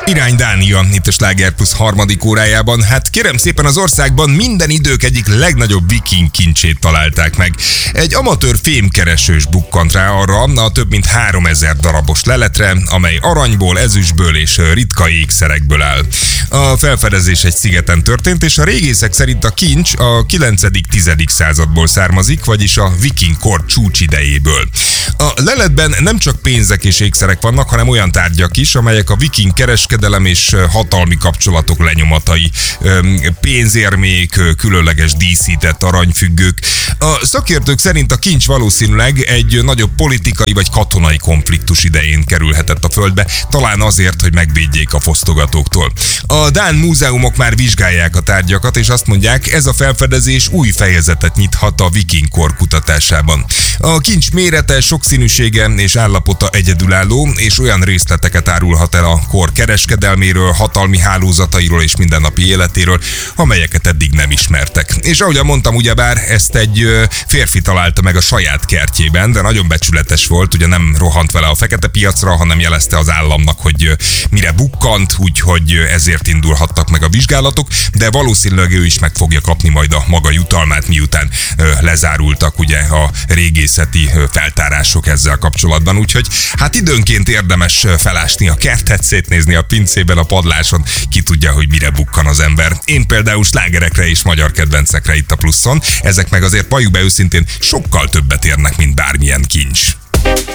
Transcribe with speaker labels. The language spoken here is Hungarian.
Speaker 1: Irány Dánia, itt a Sláger Plus harmadik órájában. Hát kérem szépen, az országban minden idők egyik legnagyobb viking kincsét találták meg. Egy amatőr fémkeresős bukkant rá arra a több mint 3000 darabos leletre, amely aranyból, ezüstből és ritka ékszerekből áll. A felfedezés egy szigeten történt, és a régészek szerint a kincs a 9.-10. századból származik, vagyis a viking kor csúcsidejéből. A leletben nem csak pénzek és ékszerek vannak, hanem olyan tárgyak is, amelyek a viking kereskedelem és hatalmi kapcsolatok lenyomatai. Pénzérmék, különleges díszített aranyfüggők. A szakértők szerint a kincs valószínűleg egy nagyobb politikai vagy katonai konfliktus idején kerülhetett a földbe, talán azért, hogy megvédjék a fosztogatóktól. A dán múzeumok már vizsgálják a tárgyakat, és azt mondják, ez a felfedezés új fejezetet nyithat a viking kor kutatásában. A kincs mérete, sokszínűsége és állapota egyedülálló, és olyan részleteket árulhat el a kor kereskedelméről, hatalmi hálózatairól és mindennapi életéről, amelyeket eddig nem ismertek. És ahogyan mondtam, ugyebár ezt egy férfi találta meg a saját kertjében, de nagyon becsületes volt, ugye nem rohant vele a fekete piacra, hanem jelezte az államnak, hogy mire bukkant, úgyhogy ezért indulhattak meg a vizsgálatok, de valószínűleg ő is meg fogja kapni majd a maga jutalmát, miután lezárultak ugye a régészeti feltárások ezzel kapcsolatban, úgyhogy hát időnként érdemes felásni a kertet, szétnézni a pincében, a padláson, ki tudja, hogy mire bukkan az ember. Én például slágerekre és magyar kedvencekre itt a Pluszon, ezek meg azért valljuk be őszintén sokkal többet érnek, mint bármilyen kincs.